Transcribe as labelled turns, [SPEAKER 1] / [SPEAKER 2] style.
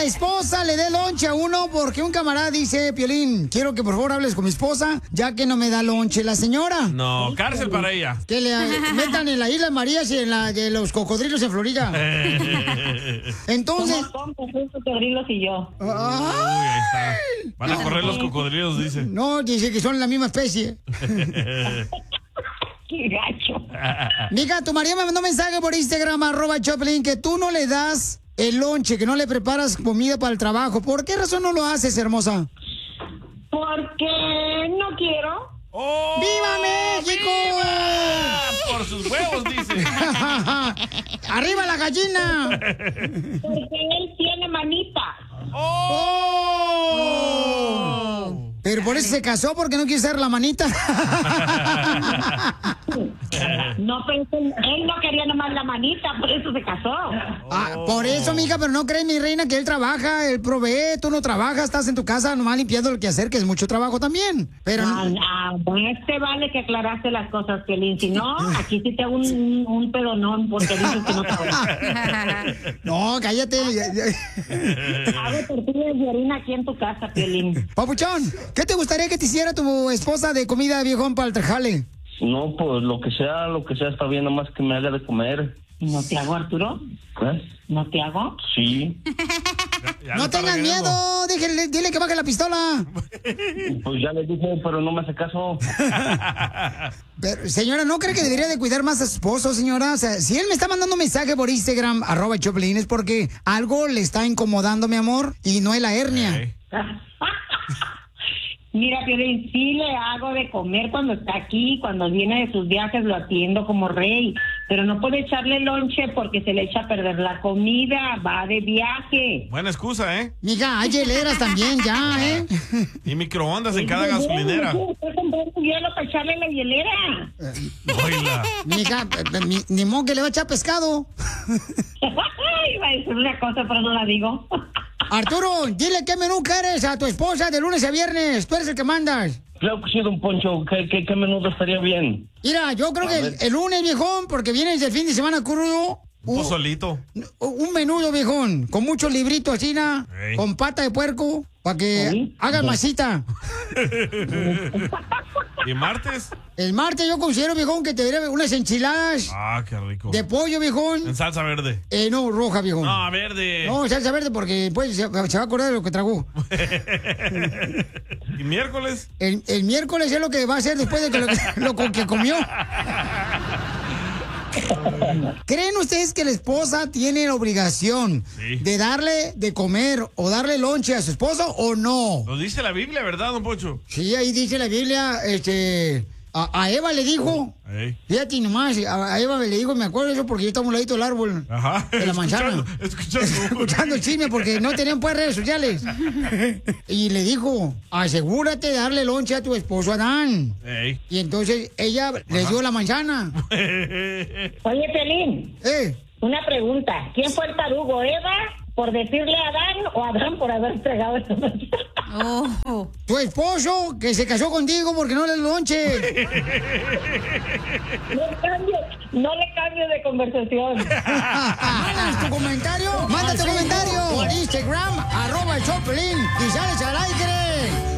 [SPEAKER 1] la esposa le dé lonche a uno porque un camarada dice, Piolín, quiero que por favor hables con mi esposa, ya que no me da lonche la señora.
[SPEAKER 2] No, cárcel para ella.
[SPEAKER 1] Que le metan en la Isla Marías y en la de los cocodrilos en Florida. Entonces...
[SPEAKER 3] Somos cocodrilos y yo.
[SPEAKER 2] Ahí está. Van a correr los cocodrilos, dice.
[SPEAKER 1] No, dice que son la misma especie.
[SPEAKER 3] Qué gacho.
[SPEAKER 1] Mija, tu marido me mandó un mensaje por Instagram, @Choplin, que tú no le das el lonche, que no le preparas comida para el trabajo. ¿Por qué razón no lo haces, hermosa?
[SPEAKER 3] Porque no quiero.
[SPEAKER 2] ¡Oh!
[SPEAKER 1] ¡Viva México!
[SPEAKER 2] ¡Viva! Por sus huevos, dice.
[SPEAKER 1] ¡Arriba la gallina!
[SPEAKER 3] Porque él tiene manita.
[SPEAKER 2] ¡Oh!
[SPEAKER 1] Pero por eso se casó, porque no quiere ser la manita.
[SPEAKER 3] No pensé, él no quería nomás la manita, por eso se casó.
[SPEAKER 1] Por eso, mija, pero no crees, mi reina, que él trabaja, él provee, tú no trabajas, estás en tu casa nomás limpiando el quehacer, que es mucho trabajo también. Pero
[SPEAKER 3] Bueno, vale que aclaraste las cosas, Piolín. Si no, aquí sí te hago un pedonón porque dices que no trabajas.
[SPEAKER 1] No, cállate.
[SPEAKER 3] Hago tortillas de harina aquí en tu casa, Piolín.
[SPEAKER 1] Papuchón, ¿qué te gustaría que te hiciera tu esposa de comida, viejón, para el trajale?
[SPEAKER 4] No, pues lo que sea está bien, nomás que me haga de comer.
[SPEAKER 3] ¿No te hago, Arturo?
[SPEAKER 4] ¿Eh?
[SPEAKER 3] ¿No te hago?
[SPEAKER 4] Sí.
[SPEAKER 1] No tengas miedo, dile que baje la pistola.
[SPEAKER 4] Pues ya le dije, pero no me hace caso.
[SPEAKER 1] Pero, señora, ¿no cree que debería de cuidar más a su esposo, señora? O sea, si él me está mandando un mensaje por Instagram, @Choplin, es porque algo le está incomodando, mi amor, y no es la hernia.
[SPEAKER 3] Mira, Piolín, sí le hago de comer cuando está aquí, cuando viene de sus viajes lo atiendo como rey, pero no puede echarle lonche porque se le echa a perder la comida, va de viaje.
[SPEAKER 2] Buena excusa, ¿eh?
[SPEAKER 1] Mija, hay hieleras también ya, ¿eh?
[SPEAKER 2] Y microondas en cada gasolinera.
[SPEAKER 3] Estoy comprando hielo para echarle la hielera.
[SPEAKER 2] Oíla.
[SPEAKER 1] Mija, ni modo que le va a echar pescado.
[SPEAKER 3] Iba a decir una cosa, pero no la digo.
[SPEAKER 1] Arturo, dile qué menú quieres a tu esposa de lunes a viernes. Tú eres el que mandas.
[SPEAKER 4] Claro que sí, don Poncho. ¿Qué menudo estaría bien?
[SPEAKER 1] Mira, yo creo que el lunes, viejón, porque vienes del fin de semana crudo.
[SPEAKER 2] Un pozolito.
[SPEAKER 1] Un menudo, viejón, con muchos libritos así, con pata de puerco, para que hagan masita.
[SPEAKER 2] ¿Y martes?
[SPEAKER 1] El martes yo considero, viejón, que te daré unas enchiladas.
[SPEAKER 2] Ah, qué rico.
[SPEAKER 1] De pollo, viejón.
[SPEAKER 2] En salsa verde.
[SPEAKER 1] No, roja, viejón.
[SPEAKER 2] No, verde.
[SPEAKER 1] No, salsa verde porque pues se va a acordar de lo que tragó.
[SPEAKER 2] ¿Y miércoles?
[SPEAKER 1] El miércoles es lo que va a hacer después de que lo que comió. ¿Creen ustedes que la esposa tiene la obligación de darle de comer o darle lonche a su esposo o no?
[SPEAKER 2] Lo dice la Biblia, ¿verdad, don Poncho?
[SPEAKER 1] Sí, ahí dice la Biblia, a Eva le dijo, fíjate nomás, a Eva le dijo, me acuerdo de eso porque yo estaba a un ladito del árbol, de la manzana, escuchando el chisme porque no tenían pues redes sociales. Y le dijo, asegúrate de darle lonche a tu esposo Adán. Y entonces ella le dio la manzana.
[SPEAKER 3] Oye, Pelín. Una pregunta. ¿Quién fue el tarugo, Eva por decirle a Adán o Adán por haber entregado esa manzana?
[SPEAKER 1] Tu esposo que se casó contigo porque no le lonche.
[SPEAKER 3] No le cambio de conversación.
[SPEAKER 1] Manda tu comentario por Instagram, @Choplin, y sales al aire.